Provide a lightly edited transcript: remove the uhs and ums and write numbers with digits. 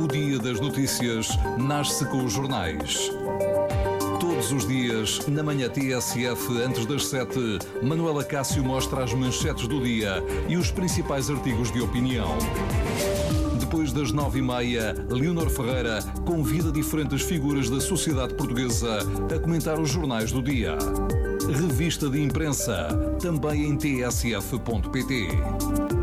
O Dia das Notícias nasce com os jornais. Todos os dias, na manhã TSF, antes das 7, Manuela Cássio mostra as manchetes do dia e os principais artigos de opinião. Depois das 9h30, Leonor Ferreira convida diferentes figuras da sociedade portuguesa a comentar os jornais do dia. Revista de imprensa, também em tsf.pt.